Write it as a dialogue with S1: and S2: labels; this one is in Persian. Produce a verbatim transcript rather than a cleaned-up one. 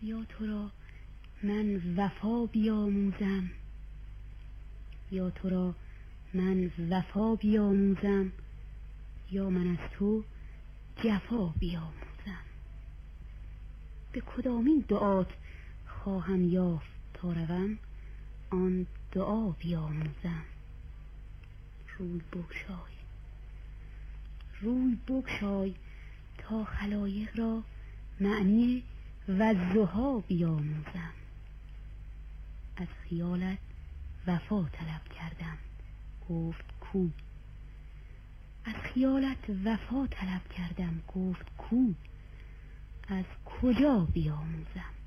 S1: یا تو را من وفا بیاموزم، یا تو را من وفا بیاموزم، یا من از تو جفا بیاموزم. به کدامین دعات خواهم یافت تا روم، آن دعا بیاموزم. روی بگشای روی بگشای تا خلایق را معنی والضحی بیاموزم. از خیالت وفا طلب کردم، گفت کو. از خیالت وفا طلب کردم، گفت کو. از کجا بیاموزم؟